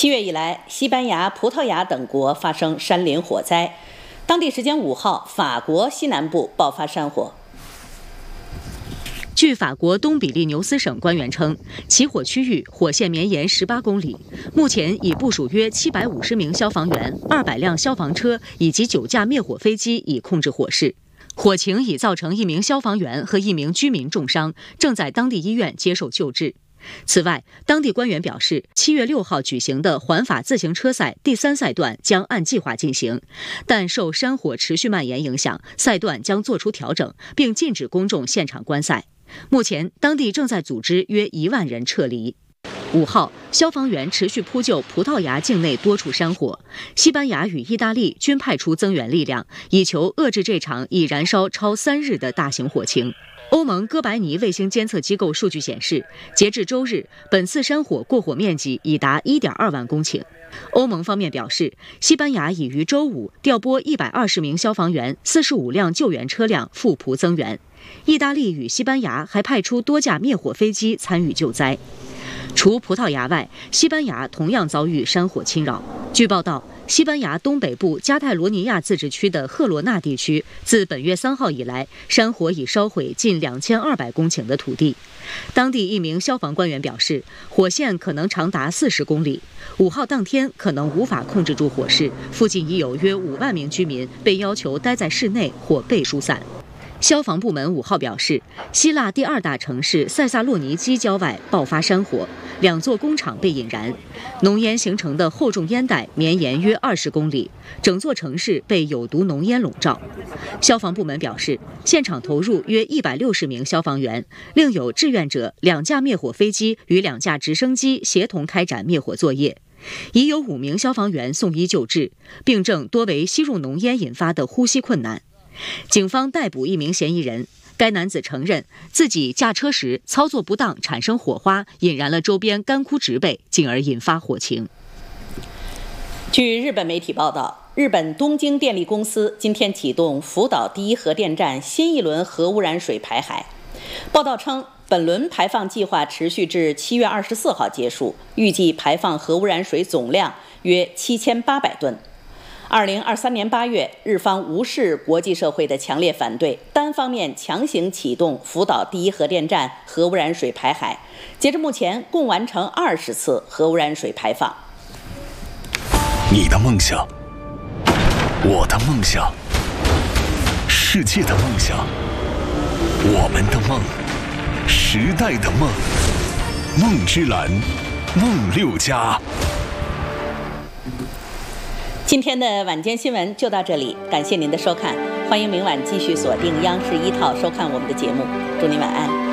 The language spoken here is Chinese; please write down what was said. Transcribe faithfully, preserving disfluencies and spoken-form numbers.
七月以来，西班牙、葡萄牙等国发生山林火灾。当地时间五号，法国西南部爆发山火。 据法国东比利牛斯省官员称，起火区域火线绵延十八公里，目前已部署约七百五十名消防员、二百辆消防车以及九架灭火飞机以控制火势。火情已造成一名消防员和一名居民重伤，正在当地医院接受救治。此外，当地官员表示，七月六号举行的环法自行车赛第三赛段将按计划进行，但受山火持续蔓延影响，赛段将做出调整，并禁止公众现场观赛。目前，当地正在组织约一万人撤离。五号，消防员持续扑救葡萄牙境内多处山火，西班牙与意大利均派出增援力量，以求遏制这场已燃烧超三日的大型火情。欧盟哥白尼卫星监测机构数据显示，截至周日，本次山火过火面积已达 一点二万公顷。欧盟方面表示，西班牙已于周五调拨一百二十名消防员、四十五辆救援车辆赴葡增援。意大利与西班牙还派出多架灭火飞机参与救灾。除葡萄牙外，西班牙同样遭遇山火侵扰。据报道，西班牙东北部加泰罗尼亚自治区的赫罗纳地区，自本月三号以来，山火已烧毁近两千二百公顷的土地。当地一名消防官员表示，火线可能长达四十公里。五号当天可能无法控制住火势，附近已有约五万名居民被要求待在室内或被疏散。消防部门五号表示，希腊第二大城市塞萨洛尼基郊外爆发山火，两座工厂被引燃，浓烟形成的厚重烟带绵延约二十公里，整座城市被有毒浓烟笼罩。消防部门表示，现场投入约一百六十名消防员，另有志愿者两架灭火飞机与两架直升机协同开展灭火作业。已有五名消防员送医救治，病症多为吸入浓烟引发的呼吸困难。警方逮捕一名嫌疑人，该男子承认自己驾车时操作不当产生火花，引燃了周边干枯植被，进而引发火情。 据日本媒体报道，日本东京电力公司今天启动福岛第一核电站新一轮核污染水排海。报道称，本轮排放计划持续至七月二十四号结束，预计排放核污染水总量约七千八百吨。二零二三年八月，日方无视国际社会的强烈反对，单方面强行启动福岛第一核电站核污染水排海。截至目前，共完成二十次核污染水排放。 你的梦想，我的梦想，世界的梦想，我们的梦，时代的梦，梦之蓝，梦六家。 今天的晚间新闻就到这里，感谢您的收看，欢迎明晚继续锁定央视一套收看我们的节目，祝您晚安。